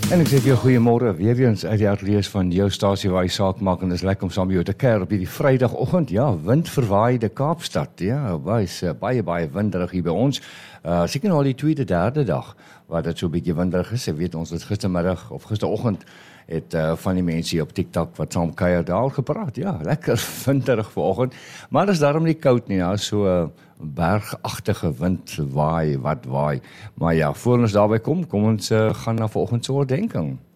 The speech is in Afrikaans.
En ek sê vir jou goeiemôre, weer eens uit die ateljee van jou stasie waar jy saak maak en dis lekker om saam met jou te kuier op hierdie Vrydagoggend. Ja, windverwaaide Kaapstad. Ja, baie winderig hier by ons. Seker nou al die tweede, derde dag waar dit so 'n bietjie winderig is. Ek weet ons het gistermiddag of gisteroggend het van die mense hier op TikTok wat saam kuier daar gepraat. Ja, lekker winderig vanoggend. Maar dit is daarom nie koud nie. Ja, so bergagtige wind waai. Maar ja, voor ons daarby kom ons gaan na vanoggend se oordeenking.